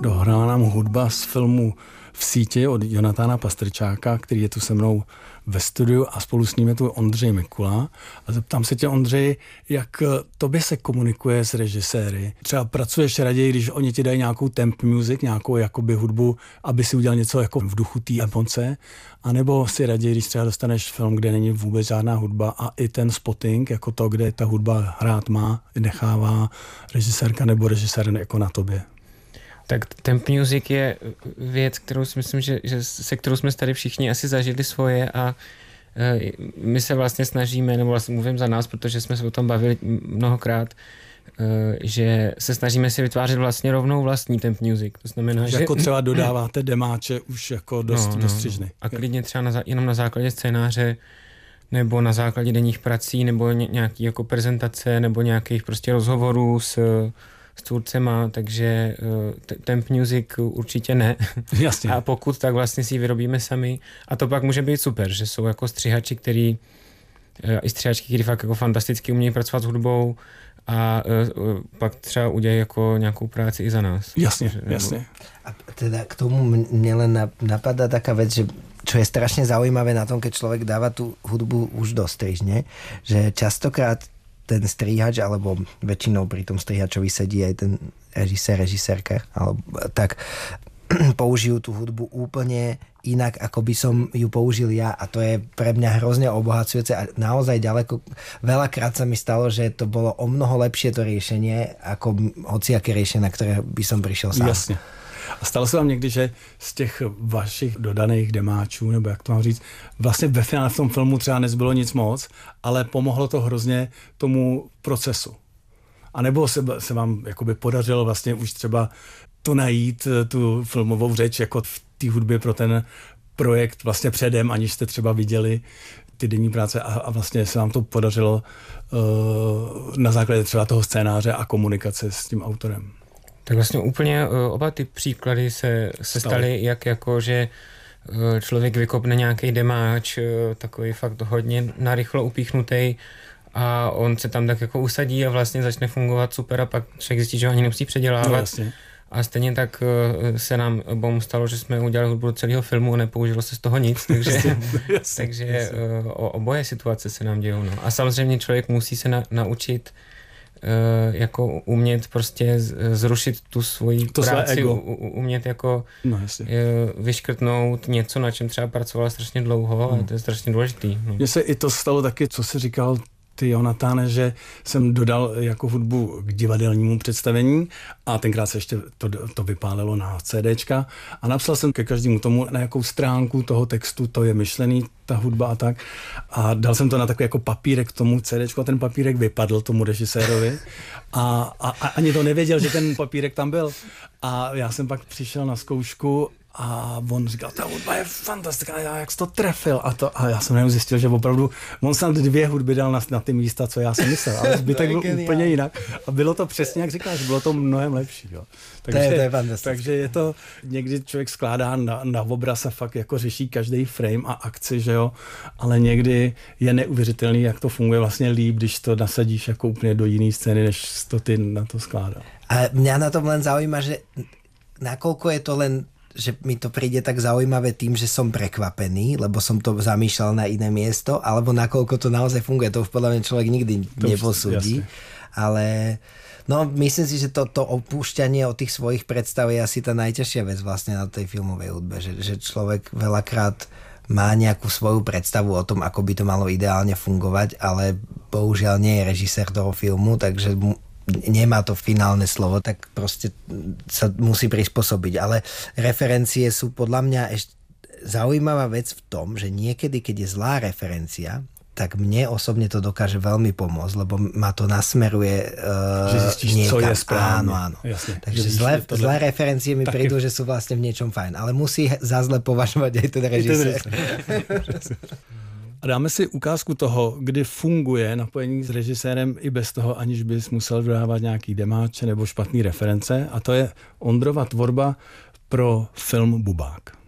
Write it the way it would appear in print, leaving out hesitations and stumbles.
Dohrála nám hudba z filmu V síti od Jonatána Pastrčáka, který je tu se mnou ve studiu a spolu s ním je tu Ondřej Mikula. A zeptám se tě, Ondřej, jak tobě se komunikuje s režiséry? Třeba pracuješ raději, když oni ti dají nějakou temp music, nějakou jakoby hudbu, aby si udělal něco jako v duchu té emoce, anebo si raději, když třeba dostaneš film, kde není vůbec žádná hudba a i ten spotting, jako to, kde ta hudba hrát má, nechává režisérka nebo režisér jako na tobě? Tak temp music je věc, kterou si myslím, že se kterou jsme tady všichni asi zažili svoje a my se vlastně snažíme, nebo vlastně mluvím za nás, protože jsme se o tom bavili mnohokrát, že se snažíme si vytvářet vlastně rovnou vlastní temp music. To znamená, že jako třeba dodáváte demáče už jako do střižny. A klidně třeba jenom na základě scénáře nebo na základě denních prací nebo nějaký jako prezentace nebo nějakých prostě rozhovorů s tvůrcema, takže temp music určitě ne. Jasně. A pokud, tak vlastně si ji vyrobíme sami. A to pak může být super, že jsou jako střihači, i střihačky, který fakt jako fantasticky umějí pracovat s hudbou a pak třeba udělají jako nějakou práci i za nás. Jasně, jasně. A teda k tomu mne len napadá taká vec, že čo je strašne zaujímavé na tom, keď človek dáva tú hudbu už do strižne, že častokrát ten strihač, alebo väčšinou pri tom strihačovi sedí aj ten režisérka, alebo tak použijú tú hudbu úplne inak, ako by som ju použil ja a to je pre mňa hrozne obohacujúce a naozaj ďaleko, veľakrát sa mi stalo, že to bolo o mnoho lepšie to riešenie, ako hociaké riešenie, na ktoré by som prišiel sám. Jasne. A stalo se vám někdy, že z těch vašich dodaných demáčů, nebo jak to mám říct, vlastně ve finále v tom filmu třeba nezbylo nic moc, ale pomohlo to hrozně tomu procesu. A nebo se vám jakoby podařilo vlastně už třeba to najít, tu filmovou řeč jako v té hudbě pro ten projekt vlastně předem, aniž jste třeba viděli ty denní práce a vlastně se vám to podařilo na základě třeba toho scénáře a komunikace s tím autorem. Tak vlastně úplně oba ty příklady se staly jak jako, že člověk vykopne nějaký demáč, takový fakt hodně narychlo upíchnutý a on se tam tak jako usadí a vlastně začne fungovat super a pak člověk zjistí, že ho ani nemusí předělávat. No, a stejně tak se nám obou stalo, že jsme udělali hudbu do celého filmu a nepoužilo se z toho nic, takže oboje situace se nám dějou. No. A samozřejmě člověk musí se naučit jako umět prostě zrušit tu svoji práci, umět jako vyškrtnout něco, na čem třeba pracovala strašně dlouho a to je strašně důležitý. No. Mně se i to stalo taky, co jsi říkal ty, Jonatáne, že jsem dodal jako hudbu k divadelnímu představení a tenkrát se ještě to vypálilo na CDčka a napsal jsem ke každému tomu, na jakou stránku toho textu to je myšlený, ta hudba a tak. A dal jsem to na takový jako papírek k tomu CDčku a ten papírek vypadl tomu režisérovi a ani to nevěděl, že ten papírek tam byl. A já jsem pak přišel na zkoušku a on říkal, ta hudba je fantastická, jak jsi to trefil a já jsem jenom zjistil, že opravdu on snad 2 hudby dal na ty místa, co já jsem myslel, ale zbytek byl úplně jinak a bylo to přesně, jak říkáš, bylo to mnohem lepší. Jo. Takže je to, někdy člověk skládá na obraz a fakt jako řeší každý frame a akci, že jo, ale někdy je neuvěřitelný, jak to funguje vlastně líp, když to nasadíš jako úplně do jiný scény, než to ty na to skládá. A mňa na tom len zaujíma, že nakoľko je to len že mi to príde tak zaujímavé tým, že som prekvapený, lebo som to zamýšľal na iné miesto, alebo nakoľko to naozaj funguje. To už podľa mňa človek nikdy neposúdi. Ale no, myslím si, že to opúšťanie od tých svojich predstav je asi tá najťažšia vec vlastne na tej filmovej hudbe, že človek veľakrát má nejakú svoju predstavu o tom, ako by to malo ideálne fungovať, ale bohužiaľ nie je režisér toho filmu, takže nemá to finálne slovo, tak proste sa musí prispôsobiť. Ale referencie sú podľa mňa ešte zaujímavá vec v tom, že niekedy, keď je zlá referencia, tak mne osobne to dokáže veľmi pomôcť, lebo ma to nasmeruje že zistíš, niekam. Co je správne. Áno. Jasne. Takže zlé referencie mi prídu, že sú vlastne v niečom fajn. Ale musí za zle považovať aj ten režisér. A dáme si ukázku toho, kdy funguje napojení s režisérem i bez toho, aniž bys musel dodávat nějaký demáče nebo špatný reference. A to je Ondrova tvorba pro film Bubák.